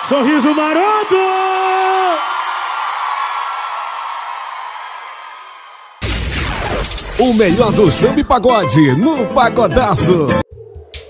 Sorriso maroto! O melhor do samba e pagode no Pagodaço.